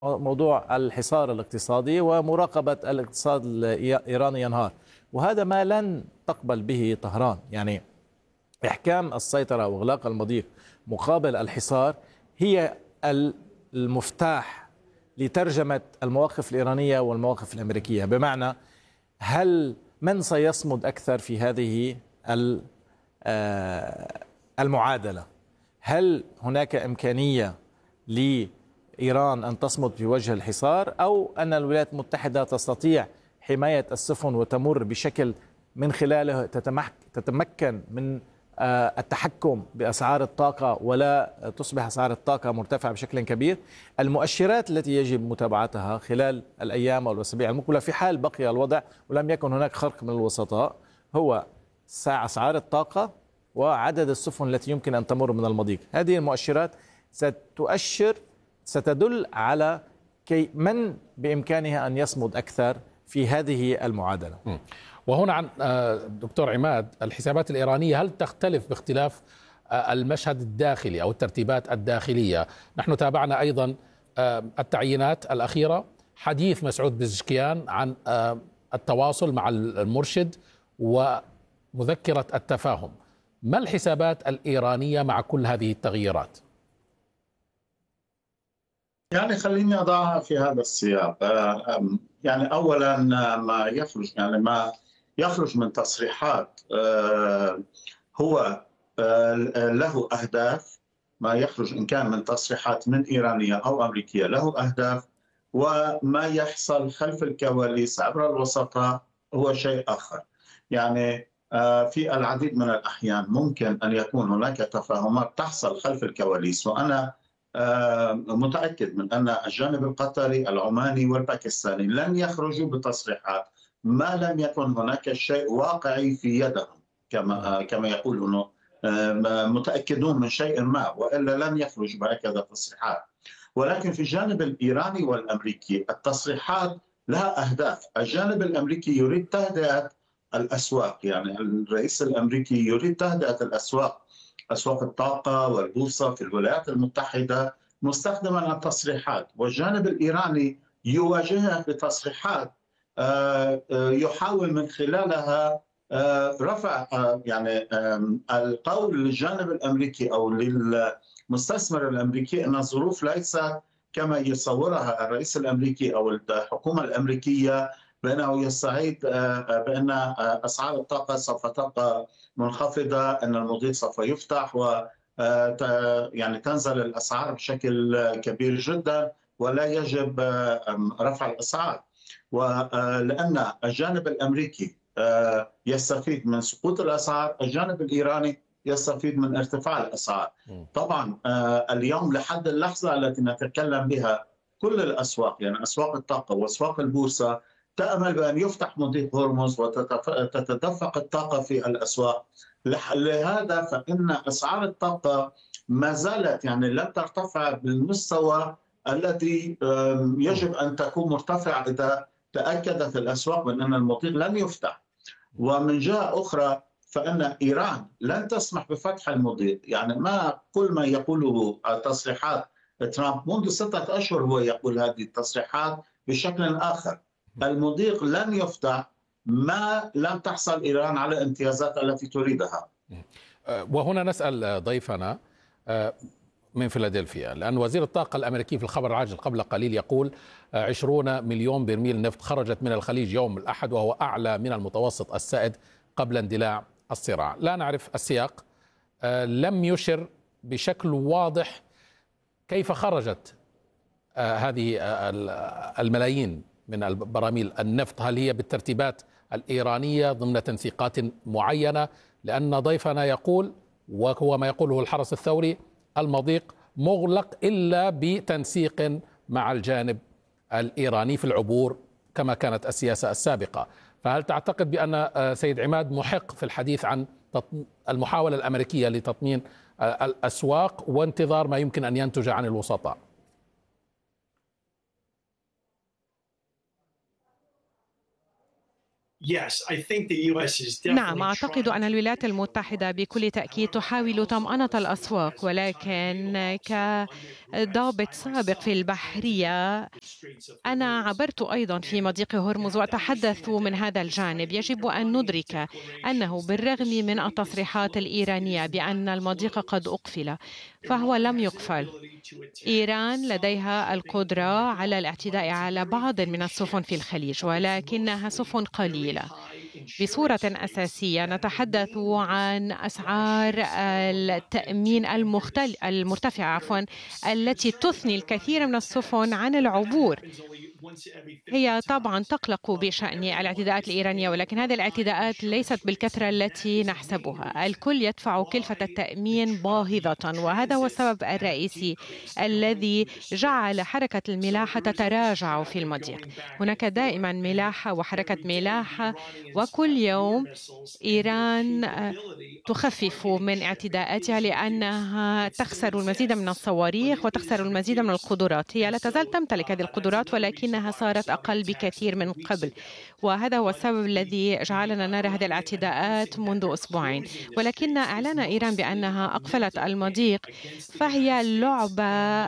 موضوع الحصار الاقتصادي ومراقبة الاقتصاد الإيراني ينهار، وهذا ما لن تقبل به طهران. يعني إحكام السيطرة وإغلاق المضيق مقابل الحصار هي المفتاح لترجمة المواقف الإيرانية والمواقف الأمريكية. بمعنى، من سيصمد أكثر في هذه المعادلة؟ هل هناك إمكانية لإيران أن تصمد في وجه الحصار، أو أن الولايات المتحدة تستطيع حماية السفن وتمر بشكل من خلاله تتمكن من التحكم بأسعار الطاقة ولا تصبح أسعار الطاقة مرتفعة بشكل كبير؟ المؤشرات التي يجب متابعتها خلال الأيام والأسابيع المقبلة في حال بقي الوضع ولم يكن هناك خرق من الوسطاء هو أسعار الطاقة وعدد السفن التي يمكن أن تمر من المضيق. هذه المؤشرات ستدل على من بإمكانها أن يصمد أكثر في هذه المعادلة. وهنا عن دكتور عماد، الحسابات الإيرانية هل تختلف باختلاف المشهد الداخلي أو الترتيبات الداخلية؟ نحن تابعنا أيضا التعيينات الأخيرة، حديث مسعود بزشكيان عن التواصل مع المرشد ومذكرة التفاهم. ما الحسابات الإيرانية مع كل هذه التغييرات؟ يعني خليني أضعها في هذا السياق. يعني أولا ما يخرج من تصريحات هو له أهداف. ما يخرج إن كان من تصريحات من إيرانية أو أمريكية له أهداف، وما يحصل خلف الكواليس عبر الوسطاء هو شيء آخر. يعني في العديد من الأحيان ممكن أن يكون هناك تفاهمات تحصل خلف الكواليس، وأنا متأكد من أن الجانب القطري العماني والباكستاني لن يخرجوا بتصريحات ما لم يكن هناك شيء واقعي في يدهم، كما يقولون متأكدون من شيء ما، وإلا لن يخرجوا بهكذا تصريحات. ولكن في الجانب الإيراني والأمريكي التصريحات لها أهداف. الجانب الأمريكي يريد تهدئة الأسواق، يعني الرئيس الأمريكي يريد تهدئة الأسواق، أسواق الطاقة والبورصة في الولايات المتحدة، مستخدما التصريحات. والجانب الإيراني يواجهها بتصريحات يحاول من خلالها رفع يعني القول للجانب الأمريكي أو للمستثمر الأمريكي أن الظروف ليست كما يصورها الرئيس الأمريكي أو الحكومة الأمريكية، بأنه يستعيد بأن أسعار الطاقة سوف تبقى منخفضة، أن المضيق سوف يفتح و يعني تنزل الأسعار بشكل كبير جدا ولا يجب رفع الأسعار. ولأن الجانب الأمريكي يستفيد من سقوط الأسعار، الجانب الإيراني يستفيد من ارتفاع الأسعار. طبعا اليوم لحد اللحظة التي نتكلم بها كل الأسواق، يعني أسواق الطاقة وأسواق البورصة، تأمل بأن يفتح مضيق هرمز وتتدفق الطاقة في الأسواق. لهذا فإن أسعار الطاقة ما زالت يعني لم ترتفع بالمستوى الذي يجب أن تكون مرتفعة إذا تأكدت الأسواق بأن المضيق لن يفتح. ومن جهة أخرى فإن إيران لن تسمح بفتح المضيق. يعني كل ما يقوله تصريحات ترامب منذ 6 أشهر هو يقول هذه التصريحات بشكل آخر. المضيق لن يفتح ما لم تحصل إيران على الامتيازات التي تريدها. وهنا نسأل ضيفنا من فيلادلفيا، لأن وزير الطاقة الأمريكي في الخبر العاجل قبل قليل يقول 20 مليون برميل نفط خرجت من الخليج يوم الأحد، وهو أعلى من المتوسط السائد قبل اندلاع الصراع. لا نعرف السياق، لم يشر بشكل واضح كيف خرجت هذه الملايين من البراميل النفط. هل هي بالترتيبات الإيرانية ضمن تنسيقات معينة؟ لأن ضيفنا يقول، وهو ما يقوله الحرس الثوري، المضيق مغلق إلا بتنسيق مع الجانب الإيراني في العبور كما كانت السياسة السابقة. فهل تعتقد بأن سيد عماد محق في الحديث عن المحاولة الأمريكية لتطمين الأسواق وانتظار ما يمكن أن ينتج عن الوسطاء؟ نعم، أعتقد أن الولايات المتحدة بكل تأكيد تحاول طمأنة الأسواق، ولكن كضابط سابق في البحرية أنا عبرت أيضا في مضيق هرمز وأتحدث من هذا الجانب. يجب أن ندرك أنه بالرغم من التصريحات الإيرانية بأن المضيق قد أقفل، فهو لم يقفل. إيران لديها القدرة على الاعتداء على بعض من السفن في الخليج، ولكنها سفن قليلة. بصورة أساسية نتحدث عن أسعار التأمين المرتفعة التي تثني الكثير من السفن عن العبور. هي طبعا تقلق بشأن الاعتداءات الإيرانية، ولكن هذه الاعتداءات ليست بالكثرة التي نحسبها. الكل يدفع كلفة التأمين باهظة، وهذا هو السبب الرئيسي الذي جعل حركة الملاحة تتراجع في المضيق. هناك دائما ملاحة وحركة ملاحة، وكل يوم إيران تخفف من اعتداءاتها لأنها تخسر المزيد من الصواريخ وتخسر المزيد من القدرات. هي لا تزال تمتلك هذه القدرات، ولكنها صارت أقل بكثير من قبل، وهذا هو السبب الذي جعلنا نرى هذه الاعتداءات منذ أسبوعين. ولكن إعلان إيران بأنها أقفلت المضيق فهي لعبة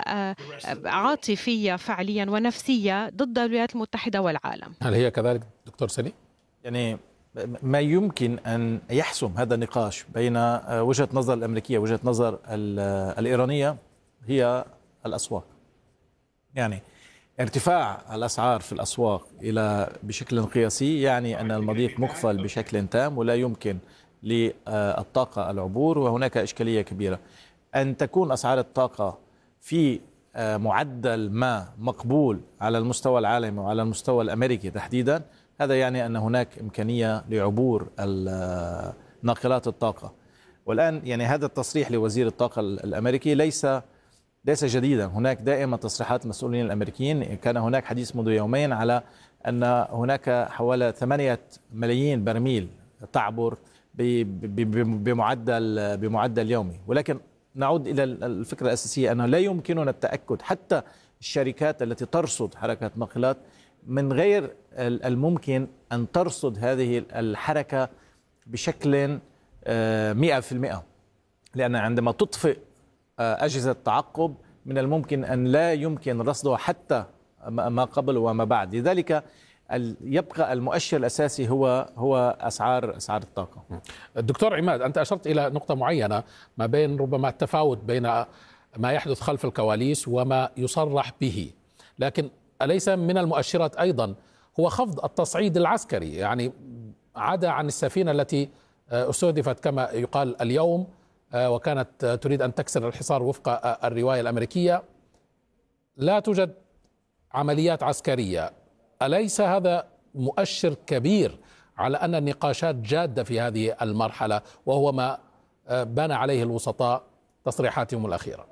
عاطفية فعليا ونفسية ضد الولايات المتحدة والعالم. هل هي كذلك دكتور سليم؟ يعني ما يمكن أن يحسم هذا النقاش بين وجهة نظر الأمريكية ووجهة نظر الإيرانية هي الأسواق. يعني ارتفاع الأسعار في الأسواق بشكل قياسي يعني أن المضيق مقفل بشكل تام ولا يمكن للطاقة العبور، وهناك إشكالية كبيرة أن تكون أسعار الطاقة في معدل ما مقبول على المستوى العالمي وعلى المستوى الأمريكي تحديدا. هذا يعني أن هناك إمكانية لعبور ناقلات الطاقة. والآن يعني هذا التصريح لوزير الطاقة الأمريكي ليس جديدا. هناك دائما تصريحات المسؤولين الأمريكيين. كان هناك حديث منذ يومين على أن هناك حوالي 8 ملايين برميل تعبر بمعدل يومي. ولكن نعود إلى الفكرة الأساسية أنه لا يمكننا التأكد، حتى الشركات التي ترصد حركة ناقلات من غير الممكن أن ترصد هذه الحركة بشكل 100%، لأن عندما تطفئ أجهزة تعقب من الممكن أن لا يمكن رصدها حتى ما قبل وما بعد. لذلك يبقى المؤشر الأساسي هو أسعار الطاقة. الدكتور عماد، أنت أشرت إلى نقطة معينة ما بين ربما التفاوت بين ما يحدث خلف الكواليس وما يصرح به، لكن أليس من المؤشرات أيضا هو خفض التصعيد العسكري؟ يعني عدا عن السفينة التي استهدفت كما يقال اليوم وكانت تريد أن تكسر الحصار وفق الرواية الأمريكية، لا توجد عمليات عسكرية. أليس هذا مؤشر كبير على أن النقاشات جادة في هذه المرحلة، وهو ما بان عليه الوسطاء تصريحاتهم الأخيرة؟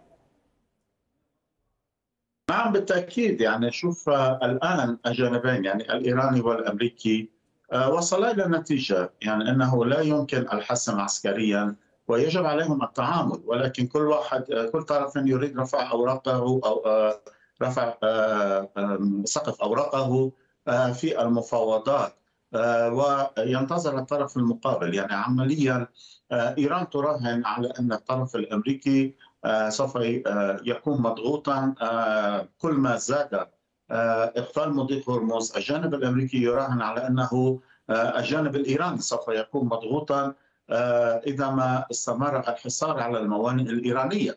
نعم بالتأكيد. يعني شوف الآن الجانبين يعني الإيراني والأمريكي وصلا إلى نتيجة، يعني أنه لا يمكن الحسم عسكريا ويجب عليهم التعامل، ولكن كل طرف يريد رفع أوراقه أو رفع سقف أوراقه في المفاوضات وينتظر الطرف المقابل. يعني عمليا إيران تراهن على أن الطرف الأمريكي سوف يكون مضغوطا كل ما زاد إقفال مضيق هرمز. الجانب الأمريكي يراهن على أنه الجانب الإيراني سوف يكون مضغوطا إذا ما استمر الحصار على الموانئ الإيرانية،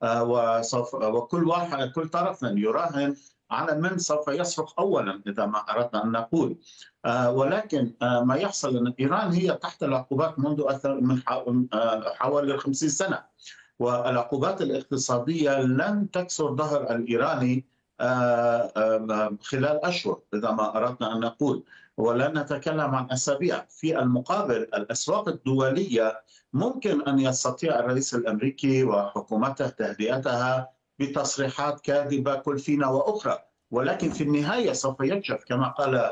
كل طرف يراهن على من سوف يصرخ أولا إذا ما أردنا أن نقول. ولكن ما يحصل أن إيران هي تحت العقوبات منذ أكثر من حوالي 50 سنة، والعقوبات الاقتصادية لن تكسر ظهر الإيراني خلال أشهر إذا ما أردنا أن نقول، ولن نتكلم عن أسابيع. في المقابل الأسواق الدولية ممكن أن يستطيع الرئيس الأمريكي وحكومته تهدئتها بتصريحات كاذبة كل فينا وأخرى، ولكن في النهاية سوف يكشف كما قال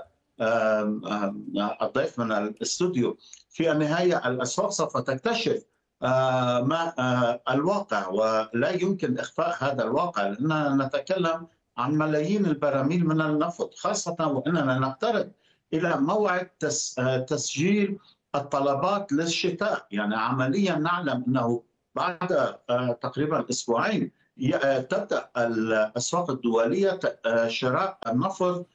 الضيف من الاستوديو. في النهاية الأسواق سوف تكتشف ما الواقع، ولا يمكن إخفاء هذا الواقع، لأننا نتكلم عن ملايين البراميل من النفط، خاصة وأننا نقترب إلى موعد تسجيل الطلبات للشتاء. يعني عمليا نعلم أنه بعد تقريبا أسبوعين تبدأ الأسواق الدولية شراء النفط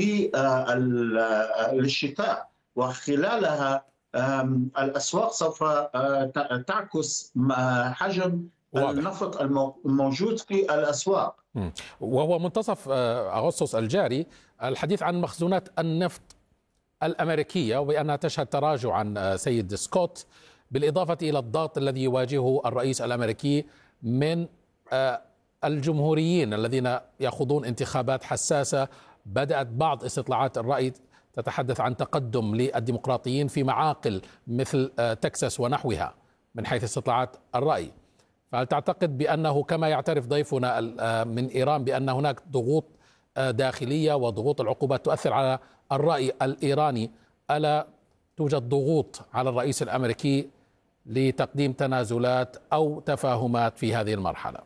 للشتاء، وخلالها الأسواق سوف تعكس حجم النفط الموجود في الأسواق. وهو منتصف أغسطس الجاري الحديث عن مخزونات النفط الأمريكية وبأنها تشهد تراجعا سيد سكوت، بالإضافة إلى الضغط الذي يواجهه الرئيس الأمريكي من الجمهوريين الذين يخوضون انتخابات حساسة. بدأت بعض استطلاعات الرأي تتحدث عن تقدم للديمقراطيين في معاقل مثل تكساس ونحوها من حيث استطلاعات الرأي. فهل تعتقد بأنه كما يعترف ضيفنا من إيران بأن هناك ضغوط داخلية وضغوط العقوبات تؤثر على الرأي الإيراني، ألا توجد ضغوط على الرئيس الأمريكي لتقديم تنازلات أو تفاهمات في هذه المرحلة؟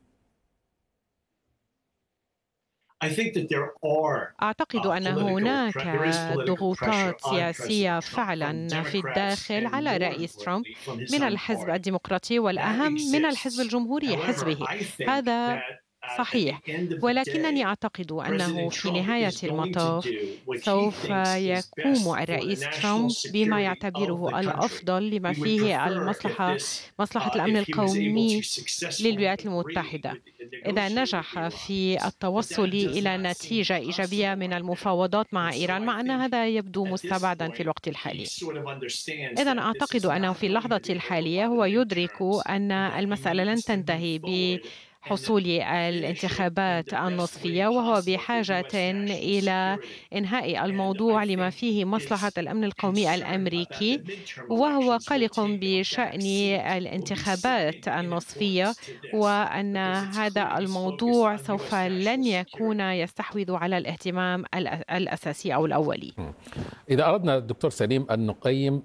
أعتقد أن هناك ضغوطات سياسية فعلا في الداخل على رئيس ترامب من الحزب الديمقراطي، والأهم من الحزب الجمهوري حزبه. هذا صحيح، ولكنني أعتقد أنه في نهاية المطاف سوف يقوم الرئيس ترامب بما يعتبره الأفضل لما فيه مصلحة الأمن القومي للولايات المتحدة. إذا نجح في التوصل إلى نتيجة إيجابية من المفاوضات مع إيران، مع أن هذا يبدو مستبعدا في الوقت الحالي. إذا أعتقد أنه في اللحظة الحالية هو يدرك أن المسألة لن تنتهي بحصول الانتخابات النصفية، وهو بحاجة إلى إنهاء الموضوع لما فيه مصلحة الأمن القومي الأمريكي، وهو قلق بشأن الانتخابات النصفية، وأن هذا الموضوع سوف لن يكون يستحوذ على الاهتمام الأساسي أو الأولي. إذا أردنا دكتور سليم أن نقيم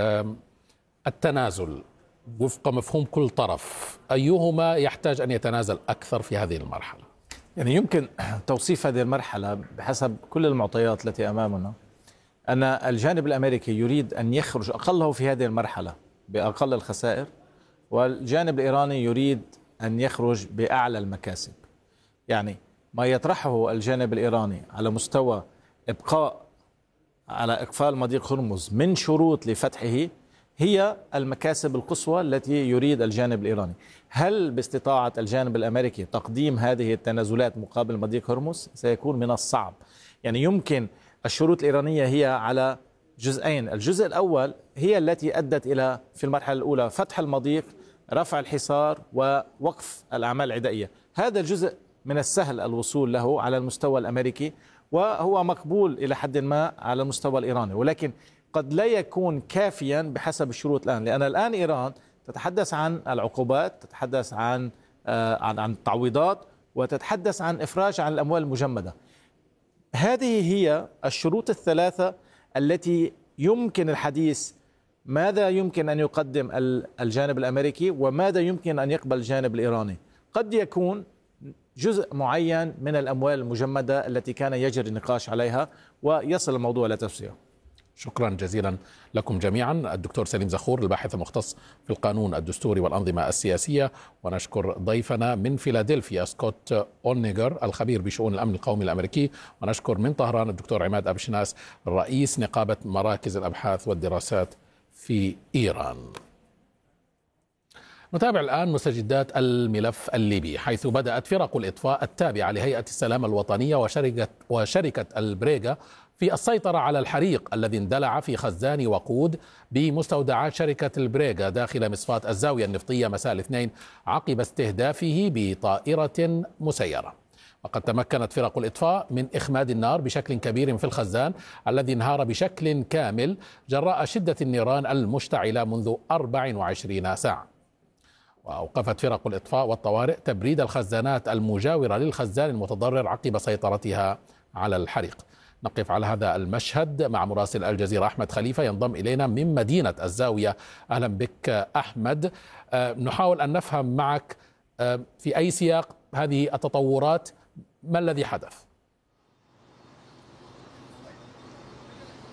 التنازل وفق مفهوم كل طرف، أيهما يحتاج أن يتنازل أكثر في هذه المرحلة؟ يعني يمكن توصيف هذه المرحلة بحسب كل المعطيات التي أمامنا أن الجانب الأمريكي يريد أن يخرج أقله في هذه المرحلة بأقل الخسائر، والجانب الإيراني يريد أن يخرج بأعلى المكاسب. يعني ما يطرحه الجانب الإيراني على مستوى إبقاء على إقفال مضيق هرمز من شروط لفتحه هي المكاسب القصوى التي يريد الجانب الإيراني. هل باستطاعة الجانب الأمريكي تقديم هذه التنازلات مقابل مضيق هرمز؟ سيكون من الصعب. يعني يمكن الشروط الإيرانية هي على جزئين. الجزء الأول هي التي أدت إلى في المرحلة الأولى فتح المضيق، رفع الحصار ووقف الأعمال العدائية. هذا الجزء من السهل الوصول له على المستوى الأمريكي، وهو مقبول إلى حد ما على المستوى الإيراني، ولكن قد لا يكون كافيا بحسب الشروط الآن، لأن الآن إيران تتحدث عن العقوبات، تتحدث عن التعويضات، وتتحدث عن إفراج عن الأموال المجمدة. هذه هي الشروط الثلاثة التي يمكن الحديث ماذا يمكن أن يقدم الجانب الأمريكي وماذا يمكن أن يقبل الجانب الإيراني. قد يكون جزء معين من الأموال المجمدة التي كان يجري النقاش عليها ويصل الموضوع إلى تسوية. شكرا جزيلا لكم جميعا. الدكتور سليم زخور الباحث المختص في القانون الدستوري والأنظمة السياسية، ونشكر ضيفنا من فيلادلفيا سكوت أونيجر الخبير بشؤون الأمن القومي الأمريكي، ونشكر من طهران الدكتور عماد أبشناس رئيس نقابة مراكز الأبحاث والدراسات في إيران. نتابع الآن مستجدات الملف الليبي، حيث بدأت فرق الإطفاء التابعة لهيئة السلامة الوطنية وشركة البريغا في السيطرة على الحريق الذي اندلع في خزان وقود بمستودعات شركة البريغا داخل مصفاة الزاوية النفطية مساء الاثنين عقب استهدافه بطائرة مسيرة. وقد تمكنت فرق الإطفاء من إخماد النار بشكل كبير في الخزان الذي انهار بشكل كامل جراء شدة النيران المشتعلة منذ 24 ساعة. وأوقفت فرق الإطفاء والطوارئ تبريد الخزانات المجاورة للخزان المتضرر عقب سيطرتها على الحريق. نقف على هذا المشهد مع مراسل الجزيرة أحمد خليفة ينضم إلينا من مدينة الزاوية. أهلا بك أحمد. نحاول أن نفهم معك في أي سياق هذه التطورات، ما الذي حدث؟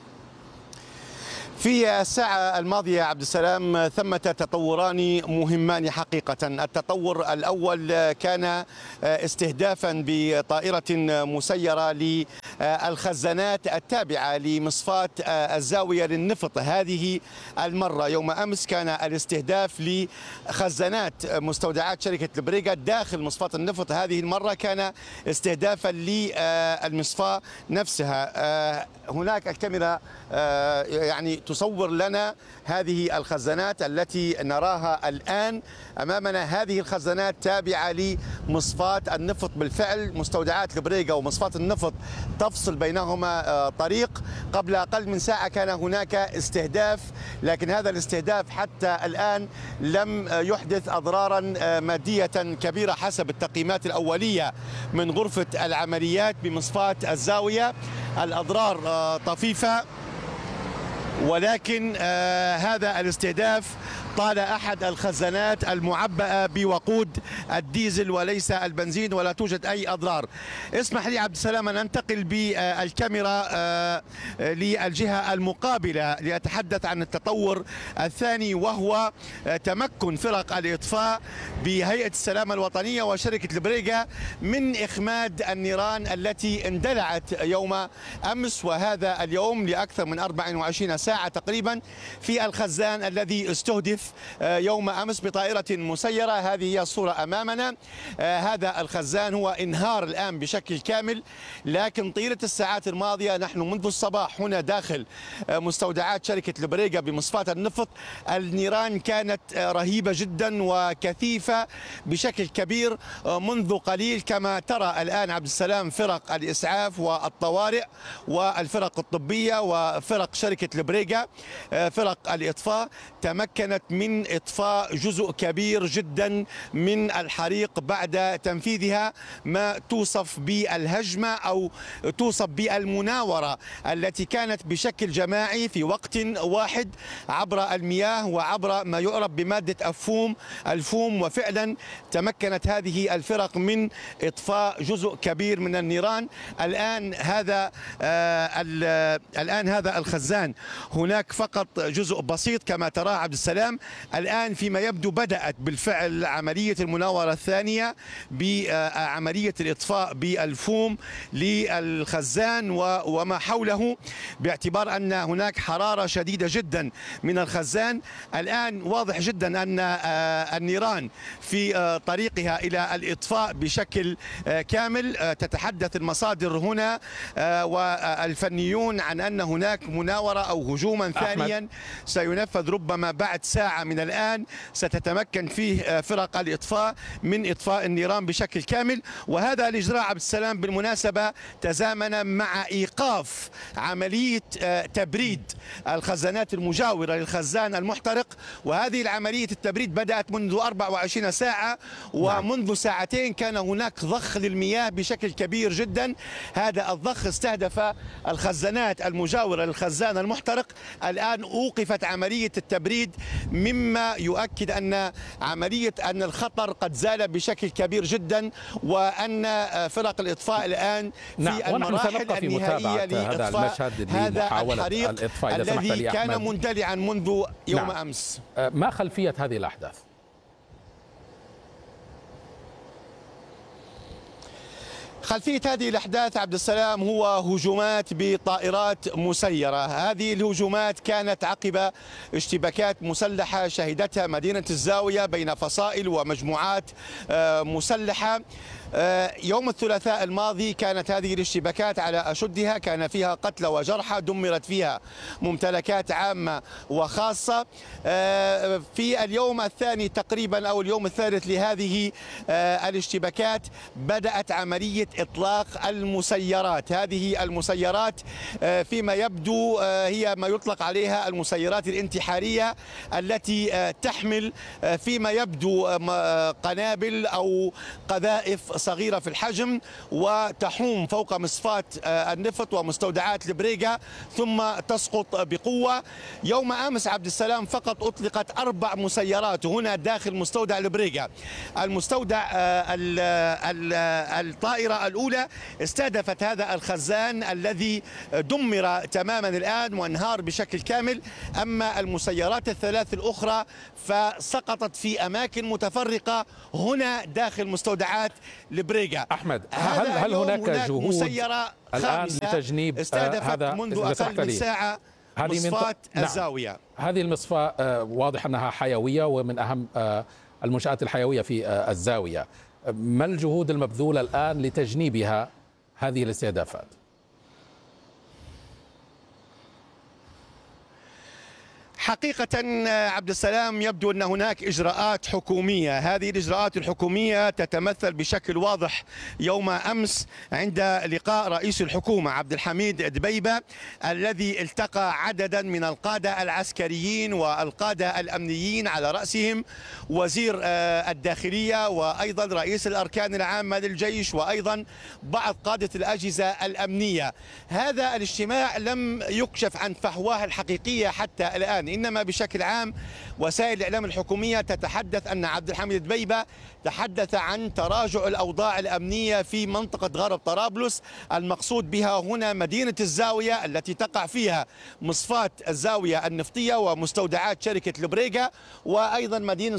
في الساعة الماضية عبد السلام ثمة تطوران مهمان حقيقة. التطور الأول كان استهدافا بطائرة مسيرة للخزانات التابعة لمصفاة الزاوية للنفط. هذه المرة يوم أمس كان الاستهداف لخزانات مستودعات شركة البريغا داخل مصفاة النفط. هذه المرة كان استهدافا للمصفاة نفسها. هناك الكاميرا يعني تصور لنا هذه الخزانات التي نراها الآن أمامنا. هذه الخزانات تابعة لمصفاة النفط. بالفعل مستودعات البريغا ومصفاة النفط تفصل بينهما طريق. قبل أقل من ساعة كان هناك استهداف، لكن هذا الاستهداف حتى الآن لم يحدث أضرارا مادية كبيرة حسب التقييمات الأولية من غرفة العمليات بمصفاة الزاوية. الأضرار طفيفة، ولكن هذا الاستهداف طال أحد الخزانات المعبأة بوقود الديزل وليس البنزين، ولا توجد أي أضرار. اسمح لي عبد السلام أن أنتقل بالكاميرا للجهة المقابلة لأتحدث عن التطور الثاني، وهو تمكن فرق الإطفاء بهيئة السلامة الوطنية وشركة البريغا من إخماد النيران التي اندلعت يوم أمس وهذا اليوم لأكثر من 24 ساعة تقريبا في الخزان الذي استهدف يوم أمس بطائرة مسيرة. هذه هي الصورة أمامنا. هذا الخزان هو انهار الآن بشكل كامل، لكن طيلة الساعات الماضية نحن منذ الصباح هنا داخل مستودعات شركة البريغا بمصفاة النفط النيران كانت رهيبة جدا وكثيفة بشكل كبير منذ قليل. كما ترى الآن عبد السلام فرق الإسعاف والطوارئ والفرق الطبية وفرق شركة البريغا فرق الإطفاء تمكنت من إطفاء جزء كبير جدا من الحريق بعد تنفيذها ما توصف بالهجمة أو توصف بالمناورة التي كانت بشكل جماعي في وقت واحد عبر المياه وعبر ما يعرف بمادة الفوم. وفعلا تمكنت هذه الفرق من إطفاء جزء كبير من النيران. الآن هذا الخزان هناك فقط جزء بسيط كما ترى عبد السلام. الآن فيما يبدو بدأت بالفعل عملية المناورة الثانية بعملية الإطفاء بالفوم للخزان وما حوله، باعتبار أن هناك حرارة شديدة جدا من الخزان. الآن واضح جدا أن النيران في طريقها إلى الإطفاء بشكل كامل. تتحدث المصادر هنا والفنيون عن أن هناك مناورة أو هجوما ثانيا سينفذ ربما بعد ساعة من الآن. ستتمكن فيه فرق الإطفاء من إطفاء النيران بشكل كامل. وهذا الإجراء عبد السلام بالمناسبة تزامن مع إيقاف عملية تبريد الخزانات المجاورة للخزان المحترق. وهذه العملية التبريد بدأت منذ 24 ساعة، ومنذ ساعتين كان هناك ضخ للمياه بشكل كبير جدا. هذا الضخ استهدف الخزانات المجاورة للخزان المحترق. الآن أوقفت عملية التبريد، مما يؤكد أن الخطر قد زال بشكل كبير جدا، وأن فرق الإطفاء الآن في المراحل النهائية لإطفاء هذا الحريق الذي كان مندلعا منذ يوم أمس. ما خلفية هذه الأحداث؟ خلفية هذه الأحداث عبد السلام هو هجومات بطائرات مسيرة. هذه الهجومات كانت عقب اشتباكات مسلحة شهدتها مدينة الزاوية بين فصائل ومجموعات مسلحة. يوم الثلاثاء الماضي كانت هذه الاشتباكات على أشدها، كان فيها قتلى وجرحى، دمرت فيها ممتلكات عامة وخاصة. في اليوم الثاني تقريبا أو اليوم الثالث لهذه الاشتباكات بدأت عملية إطلاق المسيرات. هذه المسيرات فيما يبدو هي ما يطلق عليها المسيرات الانتحارية التي تحمل فيما يبدو قنابل أو قذائف صغيرة في الحجم وتحوم فوق مصفاة النفط ومستودعات البريغا ثم تسقط بقوة. يوم أمس عبد السلام فقط أطلقت 4 مسيرات هنا داخل مستودع البريغا. المستودع الطائرة الأولى استهدفت هذا الخزان الذي دمر تماما الآن وانهار بشكل كامل، أما المسيرات الثلاث الأخرى فسقطت في أماكن متفرقة هنا داخل مستودعات البريغا. أحمد، هل هناك جهود مسيرة الآن لتجنيب استهدفت هذا منذ أقل من ساعة مصفاة الزاوية؟ هذه المصفاة واضح أنها حيوية ومن أهم المنشآت الحيوية في الزاوية. ما الجهود المبذولة الآن لتجنيبها هذه الاستهدافات؟ حقيقة عبد السلام يبدو أن هناك إجراءات حكومية. هذه الإجراءات الحكومية تتمثل بشكل واضح يوم أمس عند لقاء رئيس الحكومة عبد الحميد دبيبة الذي التقى عددا من القادة العسكريين والقادة الأمنيين على رأسهم وزير الداخلية وأيضا رئيس الأركان العامة للجيش وأيضا بعض قادة الأجهزة الأمنية. هذا الاجتماع لم يكشف عن فحواه الحقيقية حتى الآن، إنما بشكل عام وسائل الإعلام الحكومية تتحدث أن عبد الحميد دبيبة تحدث عن تراجع الأوضاع الأمنية في منطقة غرب طرابلس. المقصود بها هنا مدينة الزاوية التي تقع فيها مصفاة الزاوية النفطية ومستودعات شركة البريغا، وأيضا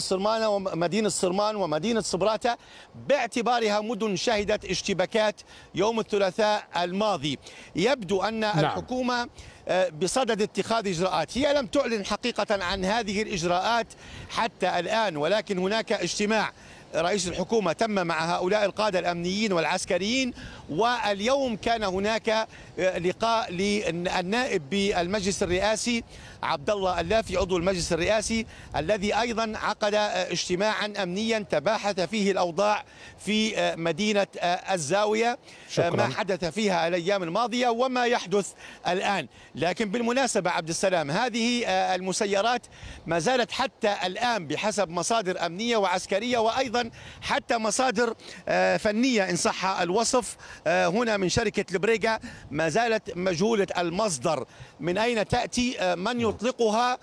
مدينة صرمان ومدينة صبراتة، باعتبارها مدن شهدت اشتباكات يوم الثلاثاء الماضي. يبدو أن الحكومة بصدد اتخاذ إجراءات. هي لم تعلن حقيقة عن هذه الإجراءات حتى الآن، ولكن هناك اجتماع رئيس الحكومة تم مع هؤلاء القادة الأمنيين والعسكريين، واليوم كان هناك لقاء للنائب بالمجلس الرئاسي عبد الله اللافي عضو المجلس الرئاسي الذي أيضا عقد اجتماعا أمنيا تباحث فيه الأوضاع في مدينة الزاوية. ما حدث فيها الأيام الماضية وما يحدث الآن. لكن بالمناسبة عبد السلام هذه المسيرات ما زالت حتى الآن بحسب مصادر أمنية وعسكرية وأيضا حتى مصادر فنية إن صح الوصف هنا من شركة البريغا ما زالت مجهولة المصدر، من أين تأتي، من يطلقها،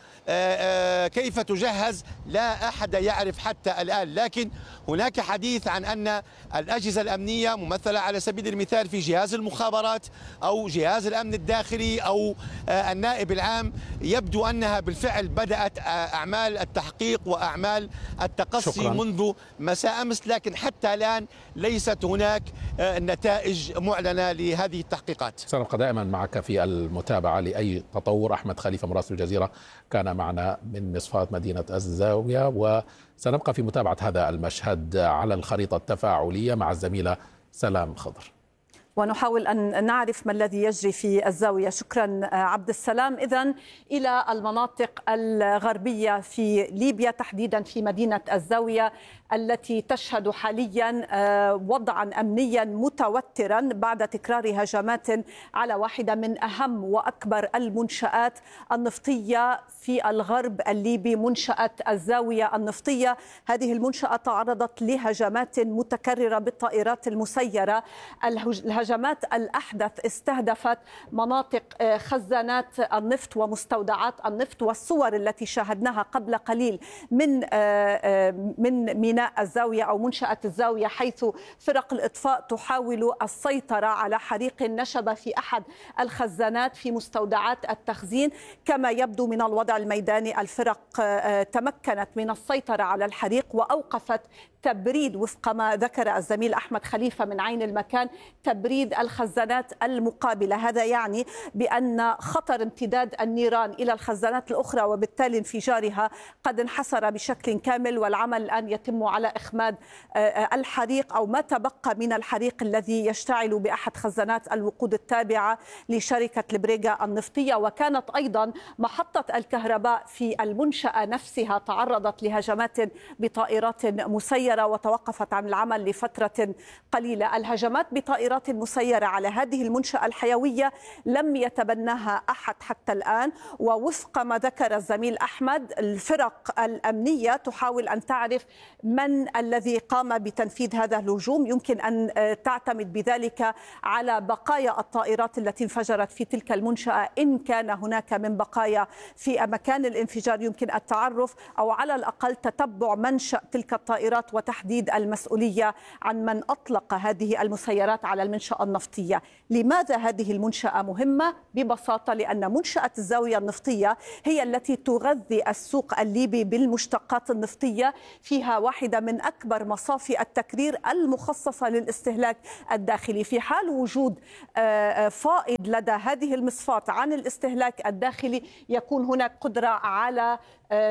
كيف تجهز، لا أحد يعرف حتى الآن. لكن هناك حديث عن أن الأجهزة الأمنية ممثلة على سبيل المثال في جهاز المخابرات أو جهاز الأمن الداخلي أو النائب العام، يبدو أنها بالفعل بدأت أعمال التحقيق وأعمال التقصي منذ مساء أمس، لكن حتى الآن ليست هناك نتائج معلنة لهذه التحقيقات. سنبقى دائما معك في المتابعة لأي تطور. أحمد خليفة مراسل الجزيرة كان معنا من مصفاة مدينة الزاوية، وسنبقى في متابعة هذا المشهد على الخريطة التفاعلية مع الزميلة سلام خضر، ونحاول أن نعرف ما الذي يجري في الزاوية. شكرا عبد السلام. إذن إلى المناطق الغربية في ليبيا، تحديدا في مدينة الزاوية التي تشهد حاليا وضعا أمنيا متوترا بعد تكرار هجمات على واحدة من أهم وأكبر المنشآت النفطية في الغرب الليبي، منشأة الزاوية النفطية. هذه المنشأة تعرضت لهجمات متكررة بالطائرات المسيرة. الهجمات الأحدث استهدفت مناطق خزانات النفط ومستودعات النفط، والصور التي شاهدناها قبل قليل من ميناء الزاوية أو منشأة الزاوية، حيث فرق الإطفاء تحاول السيطرة على حريق نشب في أحد الخزانات في مستودعات التخزين. كما يبدو من الوضع الميداني الفرق تمكنت من السيطرة على الحريق وأوقفت تبريد، وفق ما ذكر الزميل أحمد خليفة من عين المكان، تبريد الخزانات المقابلة. هذا يعني بأن خطر امتداد النيران إلى الخزانات الأخرى وبالتالي انفجارها قد انحسر بشكل كامل، والعمل الآن يتم على إخماد الحريق أو ما تبقى من الحريق الذي يشتعل بأحد خزانات الوقود التابعة لشركة البريغا النفطية. وكانت أيضا محطة الكهرباء في المنشأة نفسها تعرضت لهجمات بطائرات مسيرة. مسيرة وتوقفت عن العمل لفترة قليلة. الهجمات بطائرات مسيرة على هذه المنشأة الحيوية لم يتبناها أحد حتى الآن، ووفق ما ذكر الزميل أحمد الفرق الأمنية تحاول أن تعرف من الذي قام بتنفيذ هذا الهجوم. يمكن أن تعتمد بذلك على بقايا الطائرات التي انفجرت في تلك المنشأة، إن كان هناك من بقايا في مكان الانفجار يمكن التعرف أو على الأقل تتبع منشأ تلك الطائرات وتحديد المسؤولية عن من أطلق هذه المسيرات على المنشأة النفطية. لماذا هذه المنشأة مهمة؟ ببساطة لأن منشأة الزاوية النفطية هي التي تغذي السوق الليبي بالمشتقات النفطية، فيها واحدة من أكبر مصافي التكرير المخصصة للاستهلاك الداخلي. في حال وجود فائض لدى هذه المصفاة عن الاستهلاك الداخلي يكون هناك قدرة على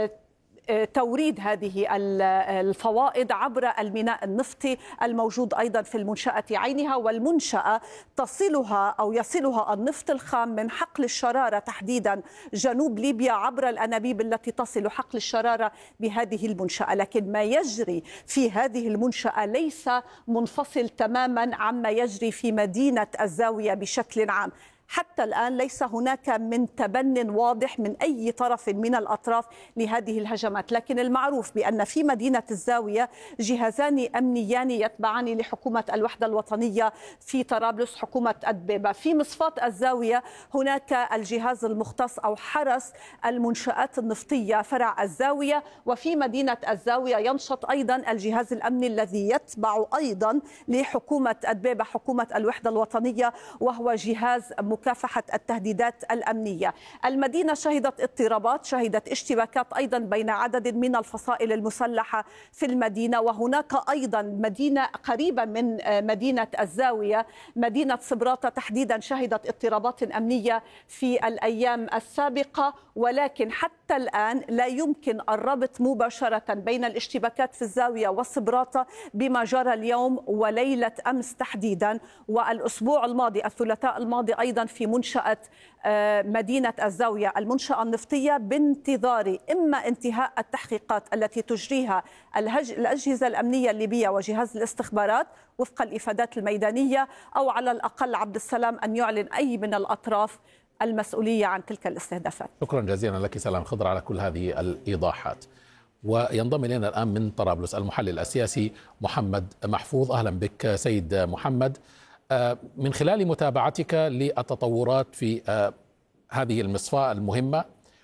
توريد هذه الفوائد عبر الميناء النفطي الموجود أيضا في المنشأة عينها، والمنشأة تصلها أو يصلها النفط الخام من حقل الشرارة تحديدا جنوب ليبيا عبر الأنابيب التي تصل حقل الشرارة بهذه المنشأة. لكن ما يجري في هذه المنشأة ليس منفصل تماما عما يجري في مدينة الزاوية بشكل عام. حتى الآن ليس هناك من تبن واضح من أي طرف من الأطراف لهذه الهجمات، لكن المعروف بأن في مدينة الزاوية جهازان أمنيان يتبعان لحكومة الوحدة الوطنية في طرابلس، حكومة أدبيبة. في مصفاة الزاوية هناك الجهاز المختص أو حرس المنشآت النفطية فرع الزاوية، وفي مدينة الزاوية ينشط أيضا الجهاز الأمني الذي يتبع أيضا لحكومة أدبيبة حكومة الوحدة الوطنية، وهو جهاز مكافحة التهديدات الأمنية. المدينة شهدت اضطرابات، شهدت اشتباكات أيضا بين عدد من الفصائل المسلحة في المدينة. وهناك أيضا مدينة قريبة من مدينة الزاوية، مدينة صبراتة تحديدا، شهدت اضطرابات أمنية في الأيام السابقة، ولكن حتى الآن لا يمكن الربط مباشرة بين الاشتباكات في الزاوية وصبراتة بما جرى اليوم وليلة أمس تحديدا، والأسبوع الماضي الثلاثاء الماضي أيضا في منشأة مدينة الزاوية المنشأة النفطية، بانتظار إما انتهاء التحقيقات التي تجريها الأجهزة الأمنية الليبية وجهاز الاستخبارات وفق الإفادات الميدانية، أو على الأقل عبد السلام أن يعلن أي من الأطراف المسؤولية عن تلك الاستهدافات. شكرا جزيلا لك سلام خضر على كل هذه الإيضاحات. وينضم إلينا الآن من طرابلس المحلل السياسي محمد محفوظ. أهلا بك سيد محمد. من خلال متابعتك للتطورات في هذه المصفاة المهمة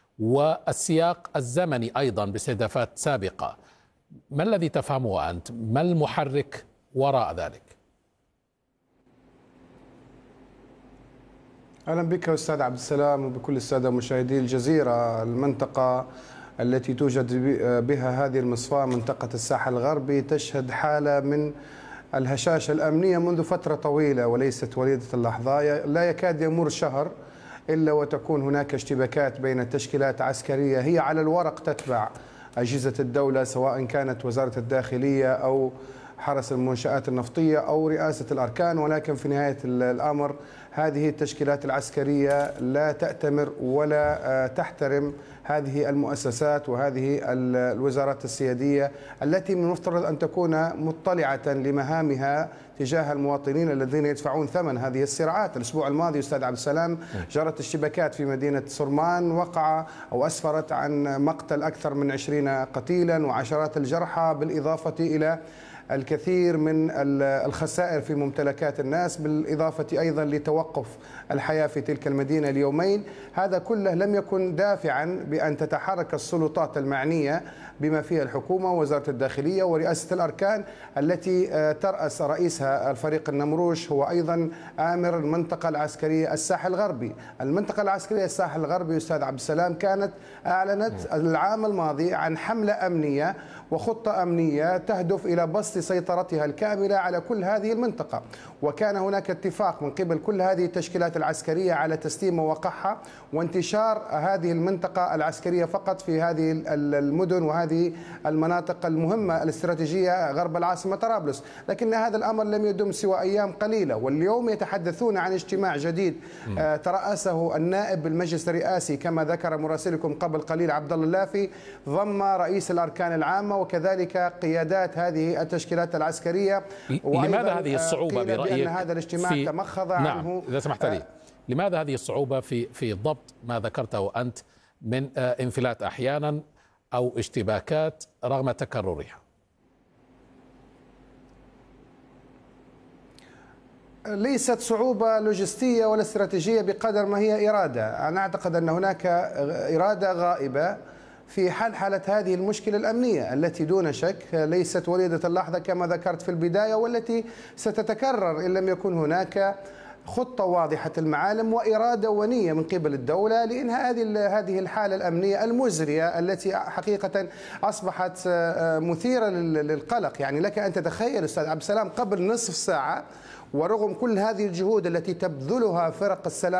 والسياق الزمني أيضا باستهدافات سابقة، ما الذي تفهمه أنت؟ ما المحرك وراء ذلك؟ أهلا بك أستاذ عبد السلام وبكل السادة مشاهدي الجزيرة. المنطقة التي توجد بها هذه المصفاة منطقة الساحل الغربي تشهد حالة من الهشاشة الأمنية منذ فترة طويلة وليست وليدة اللحظة. لا يكاد يمر شهر إلا وتكون هناك اشتباكات بين تشكيلات عسكرية هي على الورق تتبع أجهزة الدولة، سواء كانت وزارة الداخلية أو حرس المنشآت النفطية أو رئاسة الأركان، ولكن في نهاية الأمر هذه التشكيلات العسكرية لا تأتمر ولا تحترم هذه المؤسسات وهذه الوزارات السيادية التي من المفترض أن تكون مطلعة لمهامها تجاه المواطنين الذين يدفعون ثمن هذه الصراعات. الأسبوع الماضي أستاذ عبد السلام جرت اشتباكات في مدينة صرمان وقع أو أسفرت عن مقتل أكثر من 20 قتيلا وعشرات الجرحى، بالإضافة إلى الكثير من الخسائر في ممتلكات الناس، بالإضافة أيضا لتوقف الحياة في تلك المدينة اليومين. هذا كله لم يكن دافعا بأن تتحرك السلطات المعنية بما فيها الحكومة ووزارة الداخلية ورئاسة الأركان التي ترأس رئيسها الفريق النمروش، هو أيضا آمر المنطقة العسكرية الساحل الغربي. المنطقة العسكرية الساحل الغربي أستاذ عبد السلام كانت أعلنت العام الماضي عن حملة أمنية وخطة أمنية تهدف إلى بسط سيطرتها الكاملة على كل هذه المنطقة، وكان هناك اتفاق من قبل كل هذه التشكيلات العسكرية على تسليم مواقعها وانتشار هذه المنطقة العسكرية فقط في هذه المدن وهذه المناطق المهمة الاستراتيجية غرب العاصمة طرابلس. لكن هذا الأمر لم يدم سوى أيام قليلة، واليوم يتحدثون عن اجتماع جديد ترأسه النائب بالمجلس الرئاسي كما ذكر مراسلكم قبل قليل عبد الله اللافي، ضم رئيس الأركان العامة وكذلك قيادات هذه التشكيلات العسكرية. لماذا هذه الصعوبة برأيك بأن هذا الاجتماع تمخض عنه؟ إذا سمحت لي، لماذا هذه الصعوبة في ضبط ما ذكرته أنت من انفلات أحيانا أو اشتباكات رغم تكررها؟ ليست صعوبة لوجستية ولا استراتيجية بقدر ما هي إرادة. أنا أعتقد أن هناك إرادة غائبة في حالة هذه المشكلة الأمنية التي دون شك ليست وليدة اللحظة كما ذكرت في البداية، والتي ستتكرر إن لم يكن هناك خطة واضحة المعالم وإرادة ونية من قبل الدولة لإنهاء هذه الحالة الأمنية المزرية التي حقيقة أصبحت مثيرة للقلق. يعني لك أن تتخيل أستاذ عبد السلام قبل نصف ساعة ورغم كل هذه الجهود التي تبذلها فرق السلام